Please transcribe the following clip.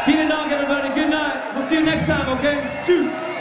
Vielen Dank, everybody. Good night. We'll see you next time, okay? Tschüss.